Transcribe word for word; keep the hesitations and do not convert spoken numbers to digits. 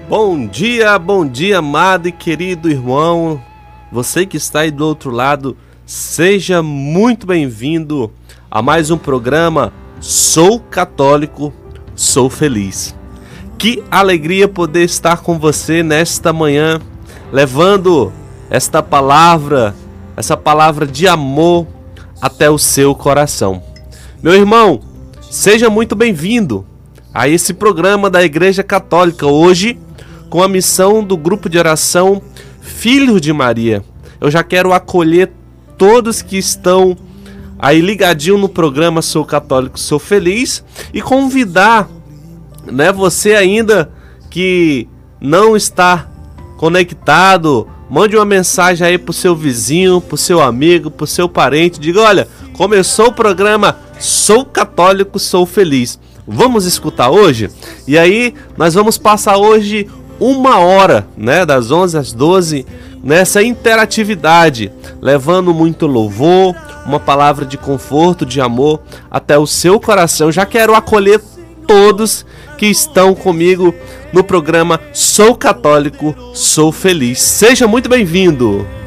Bom dia, bom dia, amado e querido irmão. Você que está aí do outro lado, seja muito bem-vindo a mais um programa Sou Católico, Sou Feliz. Que alegria poder estar com você nesta manhã, levando esta palavra, essa palavra de amor até o seu coração. Meu irmão, seja muito bem-vindo a esse programa da Igreja Católica, hoje com a missão do grupo de oração Filhos de Maria. Eu já quero acolher todos que estão aí ligadinho no programa Sou Católico, Sou Feliz e convidar, né, você ainda que não está conectado, mande uma mensagem aí pro seu vizinho, pro seu amigo, pro seu parente, diga: olha, começou o programa Sou Católico, Sou Feliz. Vamos escutar hoje? E aí nós vamos passar hoje uma hora, né, das onze às doze, nessa interatividade, levando muito louvor, uma palavra de conforto, de amor até o seu coração. Já quero acolher todos que estão comigo no programa Sou Católico, Sou Feliz. Seja muito bem-vindo!